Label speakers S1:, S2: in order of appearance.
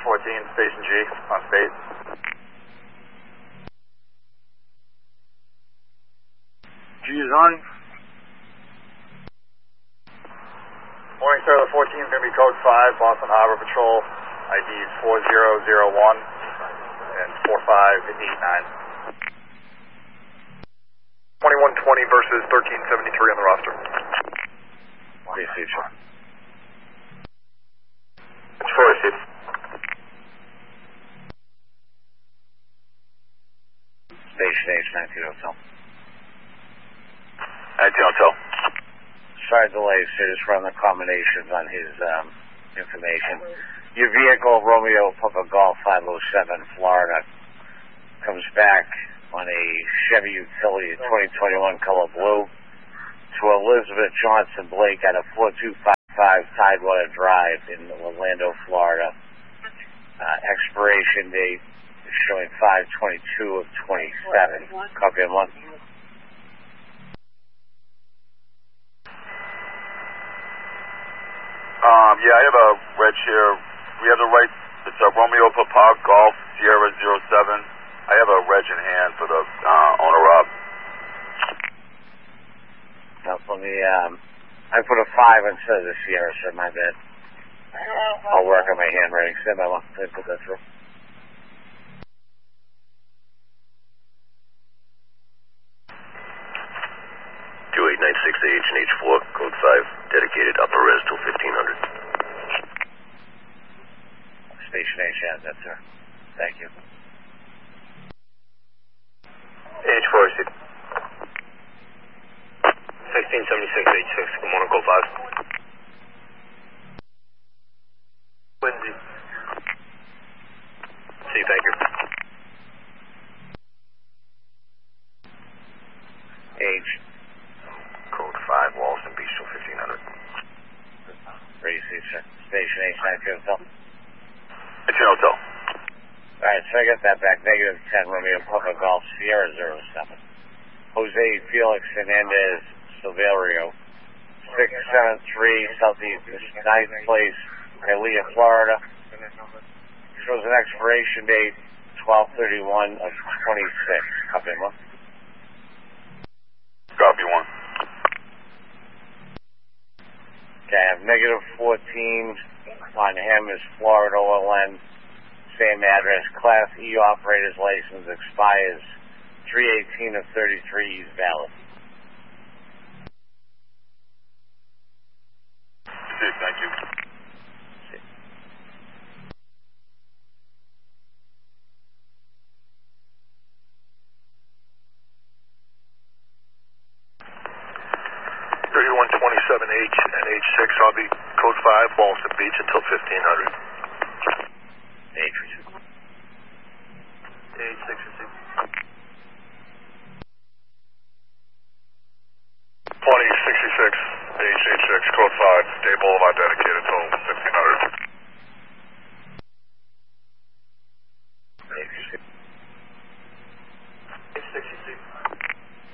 S1: 14, Station G, on state.
S2: G is on.
S1: Morning, sir. The 14 is going to be code 5, Boston Harbor Patrol. ID is 4001 and 4589.
S3: 2120 versus 1373 on the roster.
S2: Receive, sir.
S3: It's 406.
S2: Station H, 19 Hotel.
S3: 19 Hotel.
S2: Sorry delay, sir. Just run the combinations on his information. Your vehicle, Romeo Papa Golf 507, Florida, comes back on a Chevy Utility 2021 color blue to Elizabeth Johnson Blake at a 4255 Tidewater Drive in Orlando, Florida. Expiration date is showing 5/22 of 27. Copy on one.
S3: Yeah, I have a reg here. We have the right, it's a Romeo Papa Golf Sierra 07. I have a reg in hand for the owner up.
S2: Now let me, I put a 5 instead of the Sierra, sir, my bad. I'll work on my handwriting. Stand by one. Let me put that through.
S3: H&H4, code 5, dedicated upper res till 1500.
S2: Station H has that, sir. Thank you.
S3: H406.
S1: 1676 H6, good morning, code 5.
S3: Lindsay.
S1: See, thank you.
S2: H.
S3: Code 5, Walston Beach till 1500.
S2: Receive, sir. Station H, 19 Hotel.
S3: 19 Hotel.
S2: Alright, so I got that back. Negative 10, Romeo Papa Golf, Sierra 07. Jose Felix Hernandez Silverio, 673 Southeast 9th Place, Hialeah, Florida. Shows an expiration date 12/31 of 26. Copy one.
S3: Copy one.
S2: Okay, I have negative 14 on him is Florida OLN. Same address. Class E operator's license expires 3/18 of 33. He's valid.
S3: Thank you. H and H6, I'll be code 5, Boston Beach until 1500.
S2: H.
S3: H6 2066, H6, code 5, Day Boulevard, dedicated.